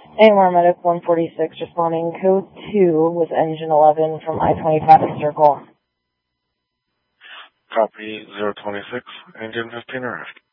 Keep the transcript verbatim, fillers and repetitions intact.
A M R Medic one forty-six responding code two with engine eleven from I twenty traffic circle. Copy zero twenty-six, engine fifteen arrived.